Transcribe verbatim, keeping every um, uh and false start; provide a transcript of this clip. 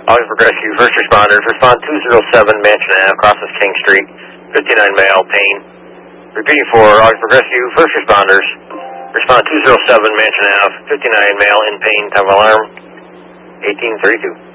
Augsburg Rescue, first responders, respond two zero seven Mansion Ave, crosses King Street, fifty-nine male, pain. Repeating for Augsburg Rescue, first responders, respond two zero seven Mansion Ave, fifty-nine male, in pain, time of alarm, eighteen thirty-two.